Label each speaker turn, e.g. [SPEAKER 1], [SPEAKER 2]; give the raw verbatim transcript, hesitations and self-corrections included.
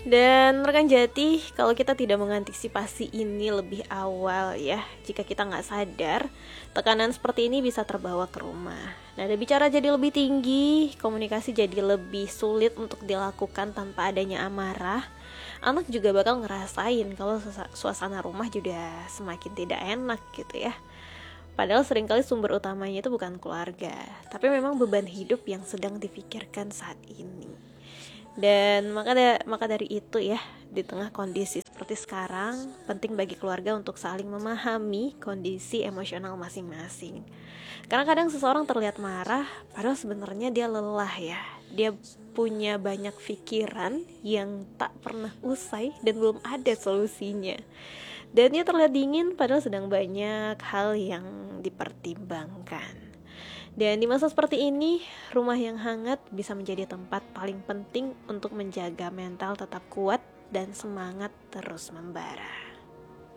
[SPEAKER 1] Dan rekan Jati, kalau kita tidak mengantisipasi ini lebih awal ya, jika kita nggak sadar, tekanan seperti ini bisa terbawa ke rumah. Nada bicara jadi lebih tinggi, komunikasi jadi lebih sulit untuk dilakukan tanpa adanya amarah. Anak juga bakal ngerasain kalau suasana rumah juga semakin tidak enak gitu ya. Padahal seringkali sumber utamanya itu bukan keluarga, tapi memang beban hidup yang sedang difikirkan saat ini. Dan maka da- maka dari itu ya, di tengah kondisi seperti sekarang, penting bagi keluarga untuk saling memahami kondisi emosional masing-masing. Karena kadang seseorang terlihat marah, padahal sebenarnya dia lelah ya. Dia punya banyak pikiran yang tak pernah usai dan belum ada solusinya. Dan dia terlihat dingin padahal sedang banyak hal yang dipertimbangkan. Dan di masa seperti ini, rumah yang hangat bisa menjadi tempat paling penting untuk menjaga mental tetap kuat dan semangat terus membara.